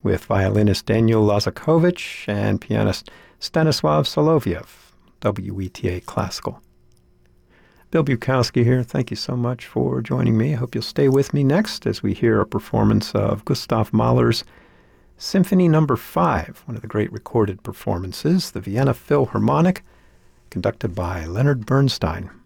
with violinist Daniel Lazakovich and pianist Stanislav Soloviev, WETA Classical. Bill Bukowski here. Thank you so much for joining me. I hope you'll stay with me next as we hear a performance of Gustav Mahler's Symphony No. 5, one of the great recorded performances, the Vienna Philharmonic, conducted by Leonard Bernstein.